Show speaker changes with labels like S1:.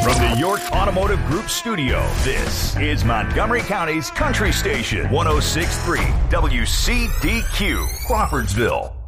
S1: From the York Automotive Group studio, this is Montgomery County's Country Station, 106.3 WCDQ, Crawfordsville.